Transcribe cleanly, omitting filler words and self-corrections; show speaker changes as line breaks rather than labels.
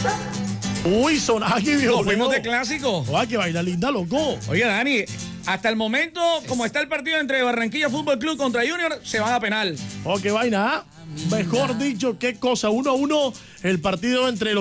Uy, sonaje, viejo.
Nos fuimos de clásico.
Oye, qué vaina linda, loco.
Oye, Dani, hasta el momento, como está el partido entre Barranquilla Fútbol Club contra Junior, se van a penal.
Oh, qué vaina, ¿ah? Mejor dicho, qué cosa. 1-1 el partido entre los